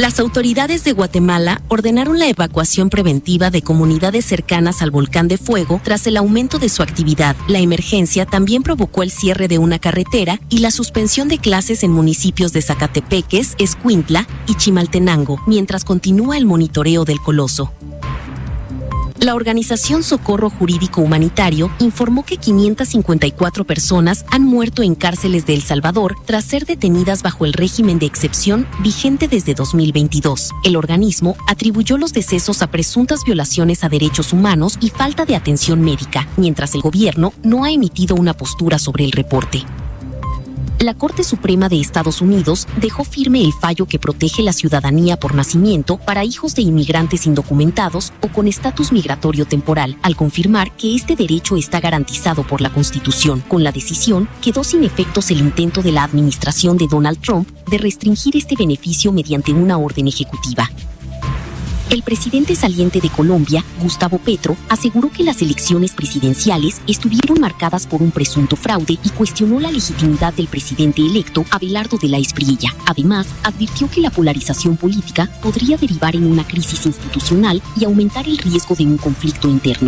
Las autoridades de Guatemala ordenaron la evacuación preventiva de comunidades cercanas al volcán de fuego tras el aumento de su actividad. La emergencia también provocó el cierre de una carretera y la suspensión de clases en municipios de Zacatepeques, Escuintla y Chimaltenango, mientras continúa el monitoreo del coloso. La organización Socorro Jurídico Humanitario informó que 554 personas han muerto en cárceles de El Salvador tras ser detenidas bajo el régimen de excepción vigente desde 2022. El organismo atribuyó los decesos a presuntas violaciones a derechos humanos y falta de atención médica, mientras el gobierno no ha emitido una postura sobre el reporte. La Corte Suprema de Estados Unidos dejó firme el fallo que protege la ciudadanía por nacimiento para hijos de inmigrantes indocumentados o con estatus migratorio temporal, al confirmar que este derecho está garantizado por la Constitución. Con la decisión, quedó sin efectos el intento de la administración de Donald Trump de restringir este beneficio mediante una orden ejecutiva. El presidente saliente de Colombia, Gustavo Petro, aseguró que las elecciones presidenciales estuvieron marcadas por un presunto fraude y cuestionó la legitimidad del presidente electo, Abelardo de la Espriella. Además, advirtió que la polarización política podría derivar en una crisis institucional y aumentar el riesgo de un conflicto interno.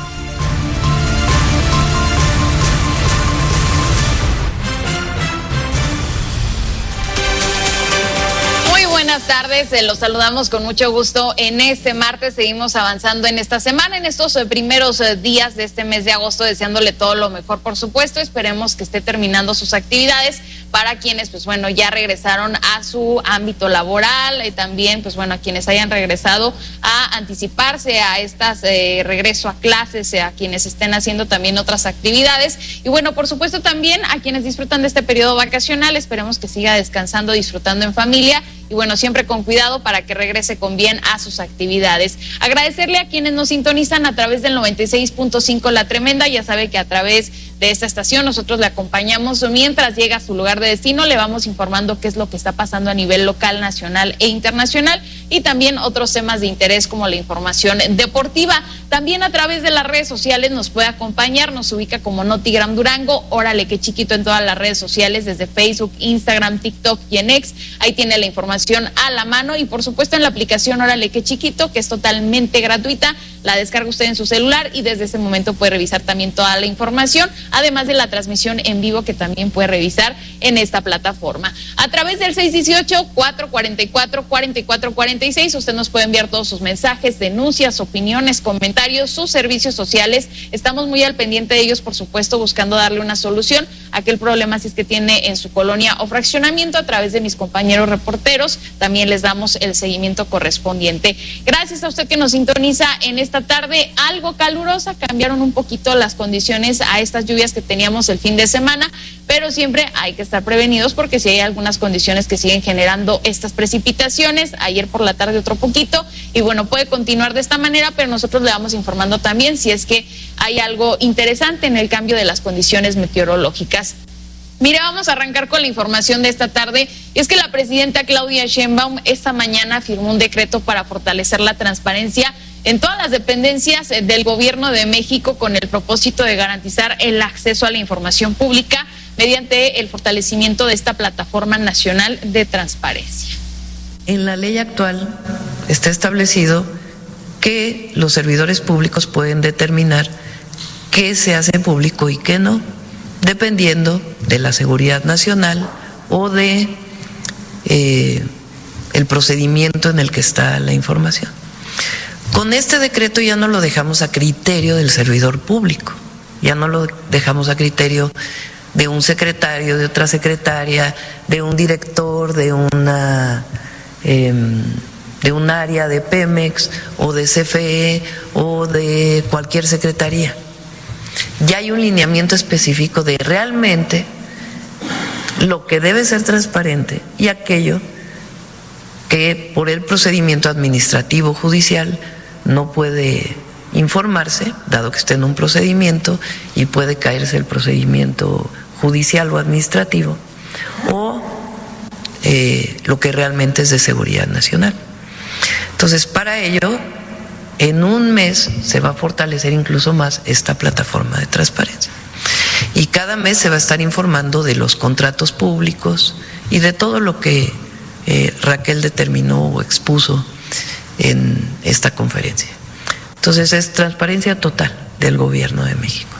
Buenas tardes, los saludamos con mucho gusto en este martes. Seguimos avanzando en esta semana, en estos primeros días de este mes de agosto, deseándole todo lo mejor, por supuesto. Esperemos que esté terminando sus actividades. Para quienes, pues bueno, ya regresaron a su ámbito laboral, y también, pues bueno, a quienes hayan regresado a anticiparse a estas regreso a clases, a quienes estén haciendo también otras actividades. Y bueno, por supuesto también a quienes disfrutan de este periodo vacacional. Esperemos que siga descansando, disfrutando en familia. Y bueno, siempre con cuidado para que regrese con bien a sus actividades. Agradecerle a quienes nos sintonizan a través del 96.5 La Tremenda. Ya sabe que a través de esta estación nosotros le acompañamos mientras llega a su lugar de destino. Le vamos informando qué es lo que está pasando a nivel local, nacional e internacional, y también otros temas de interés como la información deportiva. También a través de las redes sociales nos puede acompañar, nos ubica como Notigram Durango. Órale, qué chiquito, en todas las redes sociales, desde Facebook, Instagram, TikTok y en X. Ahí tiene la información a la mano, y por supuesto en la aplicación Órale, qué chiquito, que es totalmente gratuita. La descarga usted en su celular y desde ese momento puede revisar también toda la información, además de la transmisión en vivo que también puede revisar en esta plataforma. A través del 618-444-4446 usted nos puede enviar todos sus mensajes, denuncias, opiniones, comentarios, sus servicios sociales. Estamos muy al pendiente de ellos, por supuesto, buscando darle una solución a aquel problema si es que tiene en su colonia o fraccionamiento. A través de mis compañeros reporteros también les damos el seguimiento correspondiente. Gracias a usted que nos sintoniza en esta tarde algo calurosa. Cambiaron un poquito las condiciones a estas lluvias que teníamos el fin de semana, pero siempre hay que estar prevenidos porque si hay algunas condiciones que siguen generando estas precipitaciones. Ayer por la tarde otro poquito, y bueno, puede continuar de esta manera, pero nosotros le vamos informando también si es que hay algo interesante en el cambio de las condiciones meteorológicas. Mire, vamos a arrancar con la información de esta tarde. Es que la presidenta Claudia Sheinbaum esta mañana firmó un decreto para fortalecer la transparencia en todas las dependencias del Gobierno de México, con el propósito de garantizar el acceso a la información pública mediante el fortalecimiento de esta plataforma nacional de transparencia. En la ley actual está establecido que los servidores públicos pueden determinar qué se hace público y qué no, dependiendo de la seguridad nacional o de el procedimiento en el que está la información. Con este decreto ya no lo dejamos a criterio del servidor público, ya no lo dejamos a criterio de un secretario, de otra secretaria, de un director, de un área de Pemex o de CFE o de cualquier secretaría. Ya hay un lineamiento específico de realmente lo que debe ser transparente y aquello que por el procedimiento administrativo judicial no puede informarse, dado que esté en un procedimiento y puede caerse el procedimiento judicial o administrativo, o lo que realmente es de seguridad nacional. Entonces, para ello, en un mes se va a fortalecer incluso más esta plataforma de transparencia. Y cada mes se va a estar informando de los contratos públicos y de todo lo que Raquel determinó o expuso en esta conferencia. Entonces es transparencia total del Gobierno de México.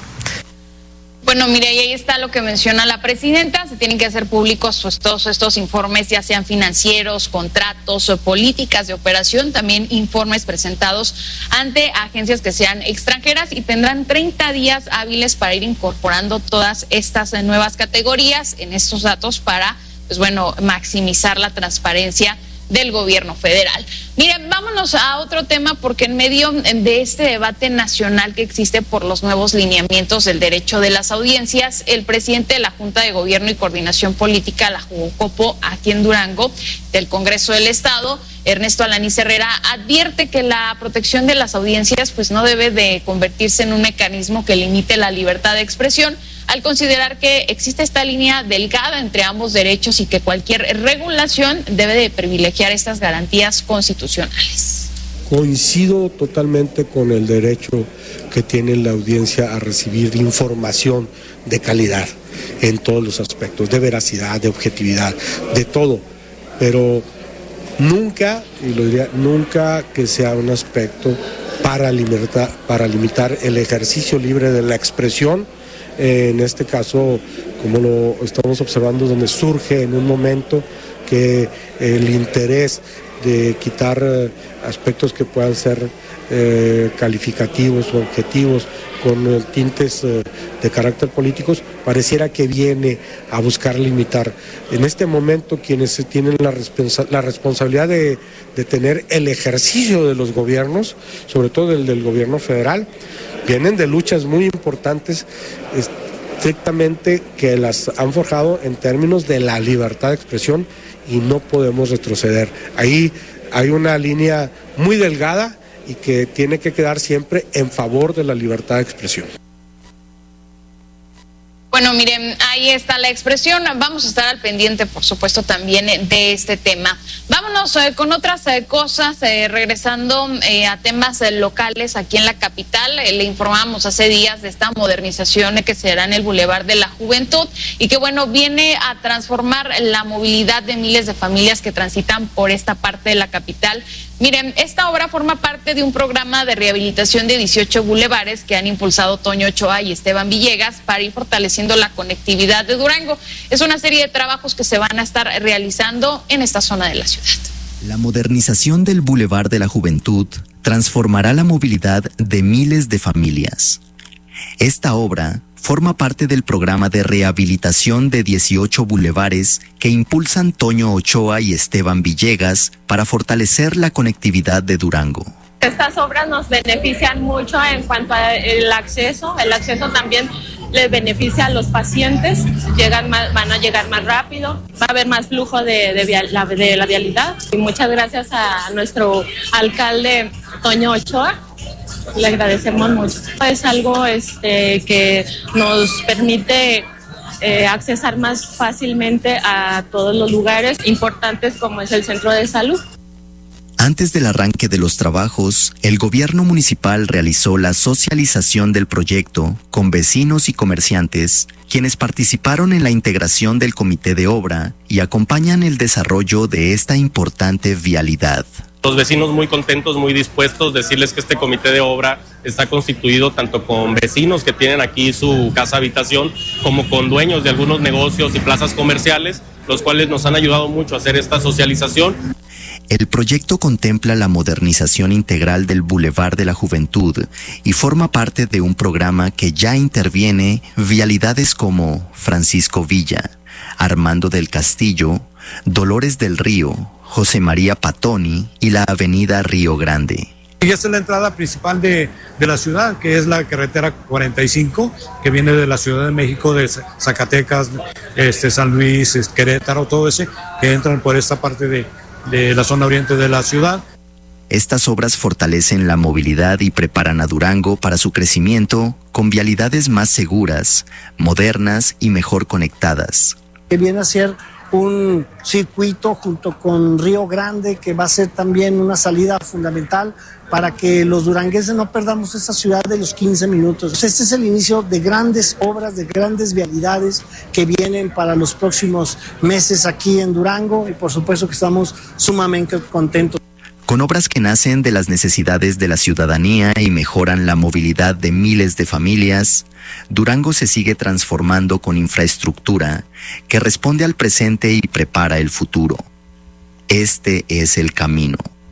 Bueno, mire, y ahí está lo que menciona la presidenta. Se tienen que hacer públicos pues, todos estos informes, ya sean financieros, contratos, políticas de operación, también informes presentados ante agencias que sean extranjeras, y tendrán 30 días hábiles para ir incorporando todas estas nuevas categorías en estos datos para, pues bueno, maximizar la transparencia del gobierno federal. Miren, vámonos a otro tema, porque en medio de este debate nacional que existe por los nuevos lineamientos del derecho de las audiencias, el presidente de la Junta de Gobierno y Coordinación Política, la Jucopo, aquí en Durango, del Congreso del Estado, Ernesto Alanis Herrera, advierte que la protección de las audiencias pues no debe de convertirse en un mecanismo que limite la libertad de expresión, al considerar que existe esta línea delgada entre ambos derechos y que cualquier regulación debe de privilegiar estas garantías constitucionales. Coincido totalmente con el derecho que tiene la audiencia a recibir información de calidad en todos los aspectos, de veracidad, de objetividad, de todo, pero nunca, y lo diría, nunca que sea un aspecto para limitar el ejercicio libre de la expresión. En este caso, como lo estamos observando, donde surge en un momento que el interés de quitar aspectos que puedan ser calificativos o objetivos con tintes de carácter políticos, pareciera que viene a buscar limitar. En este momento, quienes tienen la responsabilidad de tener el ejercicio de los gobiernos, sobre todo el del gobierno federal, vienen de luchas muy importantes, estrictamente que las han forjado en términos de la libertad de expresión, y no podemos retroceder. Ahí hay una línea muy delgada y que tiene que quedar siempre en favor de la libertad de expresión. Bueno, miren, ahí está la expresión. Vamos a estar al pendiente, por supuesto, también de este tema. Vámonos con otras cosas, regresando a temas locales aquí en la capital. Le informamos hace días de esta modernización que se hará en el Boulevard de la Juventud y que, bueno, viene a transformar la movilidad de miles de familias que transitan por esta parte de la capital. Miren, esta obra forma parte de un programa de rehabilitación de 18 bulevares que han impulsado Toño Ochoa y Esteban Villegas para ir fortaleciendo la conectividad de Durango. Es una serie de trabajos que se van a estar realizando en esta zona de la ciudad. La modernización del Boulevard de la Juventud transformará la movilidad de miles de familias. Esta obra forma parte del programa de rehabilitación de 18 bulevares que impulsan Toño Ochoa y Esteban Villegas para fortalecer la conectividad de Durango. Estas obras nos benefician mucho en cuanto al acceso. El acceso también les beneficia a los pacientes, van a llegar más rápido, va a haber más flujo de la vialidad. Y muchas gracias a nuestro alcalde Toño Ochoa. Le agradecemos mucho. Es algo que nos permite accesar más fácilmente a todos los lugares importantes como es el centro de salud. Antes del arranque de los trabajos, el gobierno municipal realizó la socialización del proyecto con vecinos y comerciantes, quienes participaron en la integración del comité de obra y acompañan el desarrollo de esta importante vialidad. Los vecinos muy contentos, muy dispuestos, decirles que este comité de obra está constituido tanto con vecinos que tienen aquí su casa habitación, como con dueños de algunos negocios y plazas comerciales, los cuales nos han ayudado mucho a hacer esta socialización. El proyecto contempla la modernización integral del Boulevard de la Juventud y forma parte de un programa que ya interviene vialidades como Francisco Villa, Armando del Castillo, Dolores del Río, José María Patoni y la avenida Río Grande. Y esta es la entrada principal de la ciudad, que es la carretera 45, que viene de la Ciudad de México, de Zacatecas, San Luis, Querétaro, todo ese, que entran por esta parte de la zona oriente de la ciudad. Estas obras fortalecen la movilidad y preparan a Durango para su crecimiento con vialidades más seguras, modernas y mejor conectadas. Que viene a ser un circuito junto con Río Grande, que va a ser también una salida fundamental para que los durangueses no perdamos esta ciudad de los 15 minutos. Este es el inicio de grandes obras, de grandes vialidades que vienen para los próximos meses aquí en Durango, y por supuesto que estamos sumamente contentos. Con obras que nacen de las necesidades de la ciudadanía y mejoran la movilidad de miles de familias, Durango se sigue transformando con infraestructura que responde al presente y prepara el futuro. Este es el camino.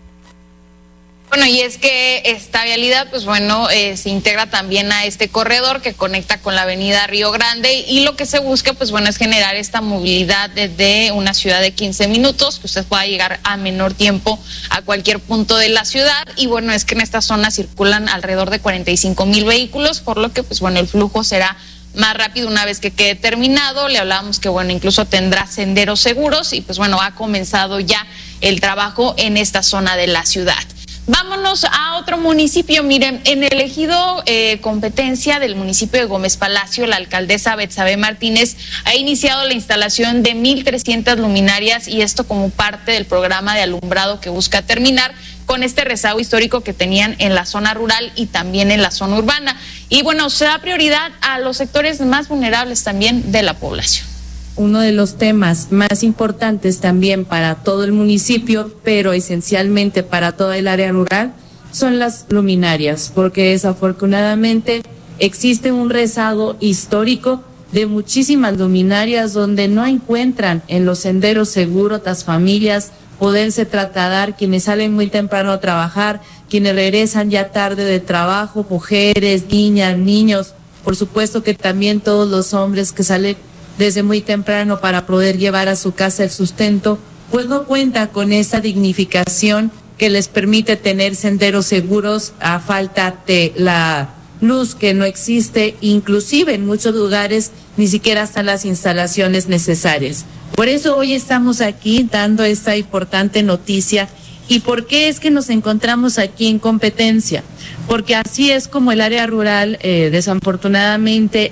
Bueno, y es que esta vialidad, pues bueno, se integra también a este corredor que conecta con la avenida Río Grande, y lo que se busca, pues bueno, es generar esta movilidad desde una ciudad de 15 minutos, que usted pueda llegar a menor tiempo a cualquier punto de la ciudad. Y bueno, es que en esta zona circulan alrededor de 45,000 vehículos, por lo que, pues bueno, el flujo será más rápido una vez que quede terminado. Le hablábamos que, bueno, incluso tendrá senderos seguros, y pues bueno, ha comenzado ya el trabajo en esta zona de la ciudad. Vámonos a otro municipio. Miren, en el ejido Competencia del municipio de Gómez Palacio, la alcaldesa Betsabe Martínez ha iniciado la instalación de 1,300 luminarias, y esto como parte del programa de alumbrado que busca terminar con este rezago histórico que tenían en la zona rural y también en la zona urbana. Y bueno, se da prioridad a los sectores más vulnerables también de la población. Uno de los temas más importantes también para todo el municipio, pero esencialmente para toda el área rural, son las luminarias, porque desafortunadamente existe un rezago histórico de muchísimas luminarias donde no encuentran en los senderos seguros las familias poderse trasladar, quienes salen muy temprano a trabajar, quienes regresan ya tarde de trabajo, mujeres, niñas, niños, por supuesto que también todos los hombres que salen desde muy temprano para poder llevar a su casa el sustento, pues no cuenta con esa dignificación que les permite tener senderos seguros a falta de la luz que no existe, inclusive en muchos lugares ni siquiera están las instalaciones necesarias. Por eso hoy estamos aquí dando esta importante noticia. ¿Y por qué es que nos encontramos aquí en Competencia? Porque así es como el área rural, desafortunadamente,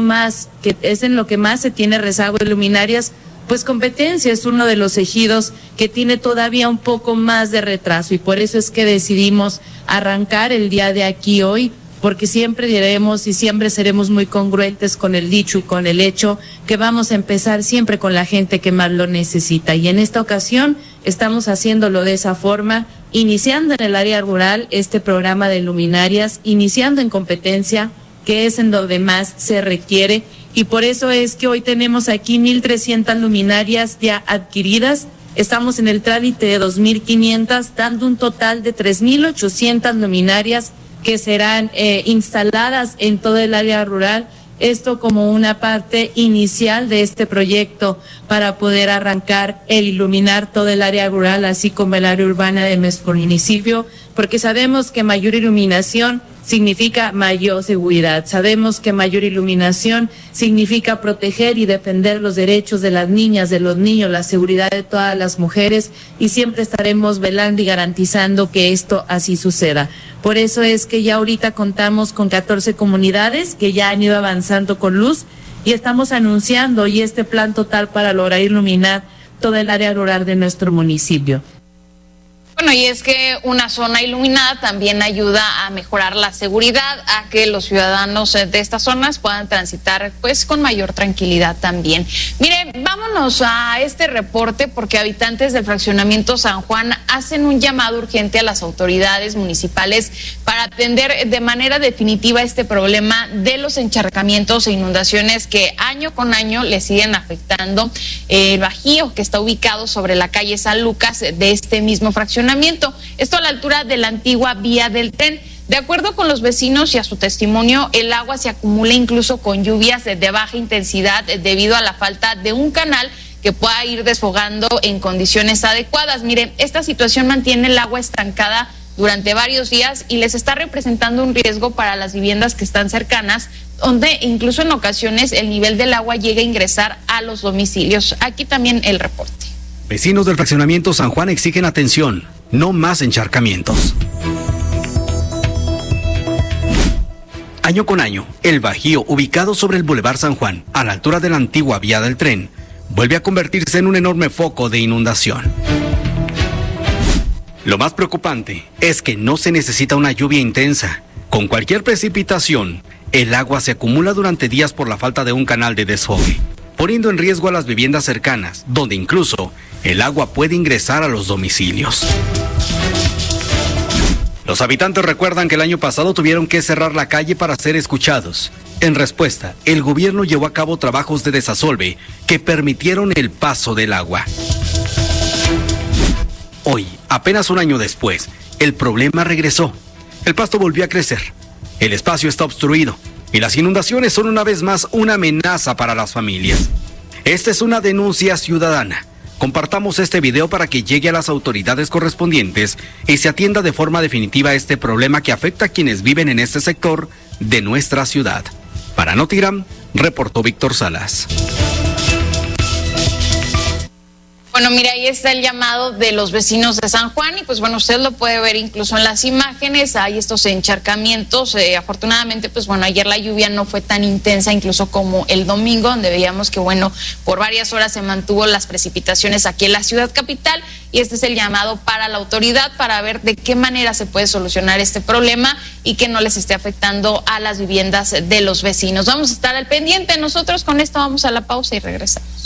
es en lo que más se tiene rezago de luminarias. Pues Competencia es uno de los ejidos que tiene todavía un poco más de retraso, y por eso es que decidimos arrancar el día de aquí hoy, porque siempre diremos y siempre seremos muy congruentes con el dicho y con el hecho que vamos a empezar siempre con la gente que más lo necesita. Y en esta ocasión estamos haciéndolo de esa forma, iniciando en el área rural este programa de luminarias, iniciando en Competencia, que es en donde más se requiere. Y por eso es que hoy tenemos aquí 1,300 luminarias ya adquiridas. Estamos en el trámite de 2,500, dando un total de 3,800 luminarias que serán instaladas en todo el área rural. Esto como una parte inicial de este proyecto para poder arrancar e iluminar todo el área rural, así como el área urbana de nuestro municipio, porque sabemos que mayor iluminación significa mayor seguridad. Sabemos que mayor iluminación significa proteger y defender los derechos de las niñas, de los niños, la seguridad de todas las mujeres, y siempre estaremos velando y garantizando que esto así suceda. Por eso es que ya ahorita contamos con 14 comunidades que ya han ido avanzando con luz, y estamos anunciando hoy este plan total para lograr iluminar toda el área rural de nuestro municipio. Bueno, y es que una zona iluminada también ayuda a mejorar la seguridad, a que los ciudadanos de estas zonas puedan transitar pues con mayor tranquilidad también. Mire, vámonos a este reporte, porque habitantes del fraccionamiento San Juan hacen un llamado urgente a las autoridades municipales para atender de manera definitiva este problema de los encharcamientos e inundaciones que año con año le siguen afectando el bajío que está ubicado sobre la calle San Lucas de este mismo fraccionamiento. Esto a la altura de la antigua vía del tren. De acuerdo con los vecinos y a su testimonio, el agua se acumula incluso con lluvias de baja intensidad debido a la falta de un canal que pueda ir desfogando en condiciones adecuadas. Miren, esta situación mantiene el agua estancada durante varios días y les está representando un riesgo para las viviendas que están cercanas, donde incluso en ocasiones el nivel del agua llega a ingresar a los domicilios. Aquí también el reporte. Vecinos del fraccionamiento San Juan exigen atención, no más encharcamientos. Año con año, el bajío ubicado sobre el Boulevard San Juan, a la altura de la antigua vía del tren, vuelve a convertirse en un enorme foco de inundación. Lo más preocupante es que no se necesita una lluvia intensa. Con cualquier precipitación, el agua se acumula durante días por la falta de un canal de desfogue, poniendo en riesgo a las viviendas cercanas, donde incluso el agua puede ingresar a los domicilios. Los habitantes recuerdan que el año pasado tuvieron que cerrar la calle para ser escuchados. En respuesta, el gobierno llevó a cabo trabajos de desasolve que permitieron el paso del agua. Hoy, apenas un año después, el problema regresó. El pasto volvió a crecer, el espacio está obstruido y las inundaciones son una vez más una amenaza para las familias. Esta es una denuncia ciudadana. Compartamos este video para que llegue a las autoridades correspondientes y se atienda de forma definitiva este problema que afecta a quienes viven en este sector de nuestra ciudad. Para Notigram, reportó Víctor Salas. Bueno, mira, ahí está el llamado de los vecinos de San Juan y pues bueno, usted lo puede ver incluso en las imágenes, hay estos encharcamientos, afortunadamente pues bueno, ayer la lluvia no fue tan intensa incluso como el domingo, donde veíamos que bueno, por varias horas se mantuvo las precipitaciones aquí en la ciudad capital y este es el llamado para la autoridad para ver de qué manera se puede solucionar este problema y que no les esté afectando a las viviendas de los vecinos. Vamos a estar al pendiente, nosotros con esto vamos a la pausa y regresamos.